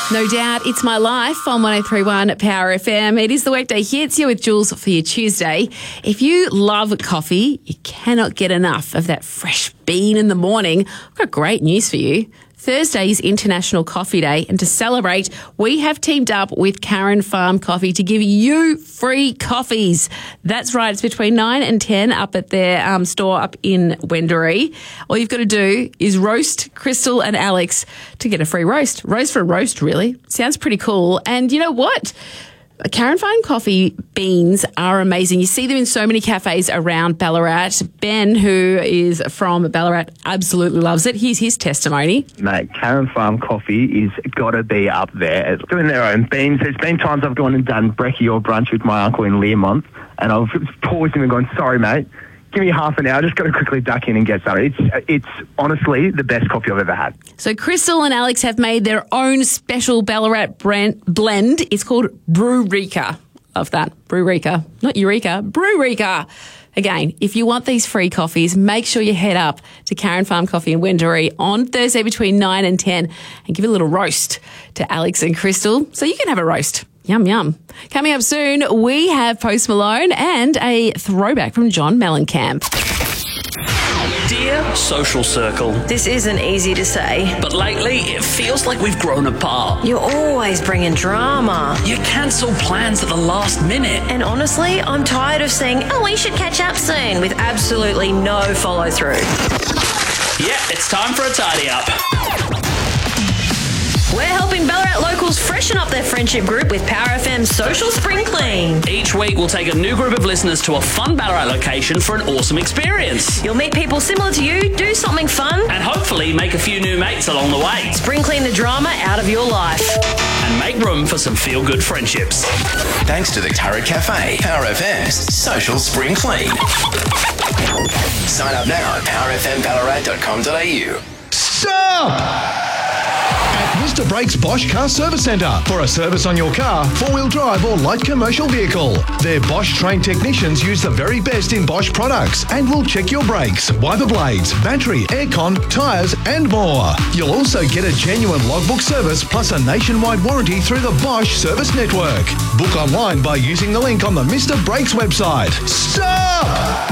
No doubt, it's my life on 103.1 Power FM. It is the Weekday Hits here with Jules for your Tuesday. If you love coffee, you cannot get enough of that fresh bean in the morning. I've got great news for you. Thursday is International Coffee Day, and to celebrate, we have teamed up with Karen Farm Coffee to give you free coffees. That's right, it's between 9 and 10 up at their store up in Wendouree. All you've got to do is roast Crystal and Alex to get a free roast. Roast for a roast, really. Sounds pretty cool. And you know what? Karen Farm Coffee beans are amazing. You see them in so many cafes around Ballarat. Ben, who is from Ballarat, absolutely loves it. Here's his testimony. Mate, Karen Farm Coffee is got to be up there. Doing their own beans. There's been times I've gone and done brekkie or brunch with my uncle in Learmonth, and I've paused him and gone, sorry, mate, give me half an hour. Just got to quickly duck in and get started. It's honestly the best coffee I've ever had. So Crystal and Alex have made their own special Ballarat blend. It's called Brew-Reka. Love that. Brew-Reka. Not Eureka. Brew-Reka. Again, if you want these free coffees, make sure you head up to Karen Farm Coffee in Wendouree on Thursday between 9 and 10 and give a little roast to Alex and Crystal so you can have a roast. Yum, yum. Coming up soon, we have Post Malone and a throwback from John Mellencamp. Dear Social Circle. This isn't easy to say. But lately, it feels like we've grown apart. You're always bringing drama. You cancel plans at the last minute. And honestly, I'm tired of saying, oh, we should catch up soon, with absolutely no follow through. Yeah, it's time for a tidy up. We're helping Ballarat locals freshen up their friendship group with Power FM's Social Spring Clean. Each week, we'll take a new group of listeners to a fun Ballarat location for an awesome experience. You'll meet people similar to you, do something fun, And hopefully make a few new mates along the way. spring clean the drama out of your life. And make room for some feel-good friendships. Thanks to the Turret Cafe, Power FM's Social Spring Clean. Sign up now at powerfmballarat.com.au. Stop! At Mr. Brakes Bosch Car Service Centre for a service on your car, four-wheel drive or light commercial vehicle. Their Bosch trained technicians use the very best in Bosch products and will check your brakes, wiper blades, battery, aircon, tyres and more. You'll also get a genuine logbook service plus a nationwide warranty through the Bosch Service Network. Book online by using the link on the Mr. Brakes website. Stop!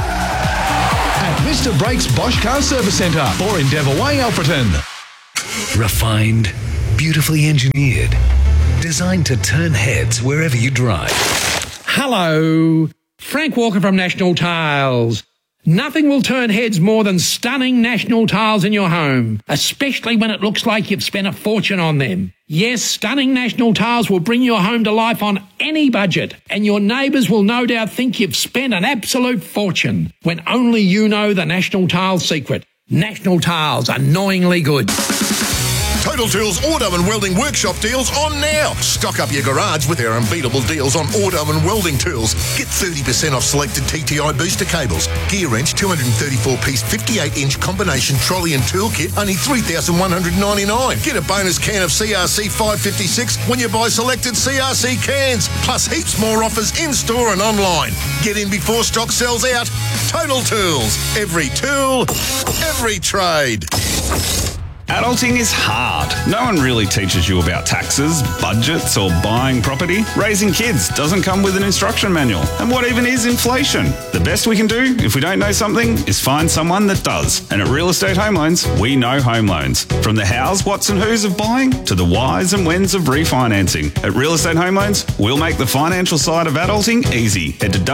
At Mr. Brakes Bosch Car Service Centre or Endeavour Way, Alfreton. Refined, beautifully engineered, designed to turn heads wherever you drive. Hello, Frank Walker from National Tiles. Nothing will turn heads more than stunning National Tiles in your home, especially when it looks like you've spent a fortune on them. Yes, stunning National Tiles will bring your home to life on any budget, and your neighbours will no doubt think you've spent an absolute fortune, when only you know the National Tiles secret. National Tiles, annoyingly good. Total Tools Auto and Welding Workshop deals on now. Stock up your garage with our unbeatable deals on auto and welding tools. Get 30% off selected TTI booster cables. Gear wrench 234-piece 58-inch combination trolley and toolkit, only $3,199. Get a bonus can of CRC 556 when you buy selected CRC cans. Plus heaps more offers in-store and online. Get in before stock sells out. Total Tools. Every tool, every trade. Adulting is hard. No one really teaches you about taxes, budgets, or buying property. Raising kids doesn't come with an instruction manual. And what even is inflation? The best we can do, if we don't know something, is find someone that does. And at Real Estate Home Loans, we know home loans. From the hows, whats and whos of buying to the whys and whens of refinancing. At Real Estate Home Loans, we'll make the financial side of adulting easy. Head to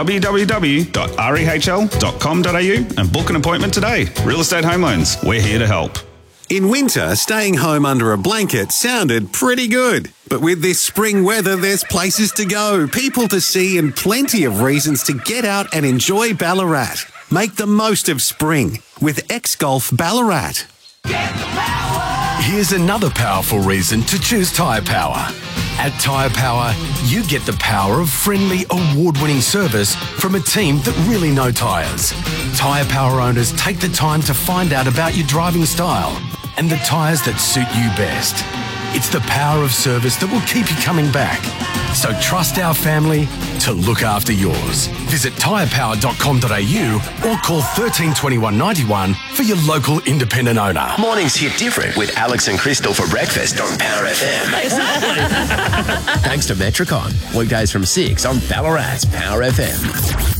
www.rehl.com.au and book an appointment today. Real Estate Home Loans, we're here to help. In winter, staying home under a blanket sounded pretty good. But with this spring weather, there's places to go, people to see, and plenty of reasons to get out and enjoy Ballarat. Make the most of spring with X-Golf Ballarat. Here's another powerful reason to choose Tyre Power. At Tyre Power, you get the power of friendly, award-winning service from a team that really know tyres. Tyre Power owners take the time to find out about your driving style and the tyres that suit you best. It's the power of service that will keep you coming back. So trust our family to look after yours. Visit tyrepower.com.au or call 13 21 91 for your local independent owner. Mornings hit different with Alex and Crystal for breakfast on Power FM. Exactly. Thanks to Metricon. Weekdays from 6 on Ballarat's Power FM.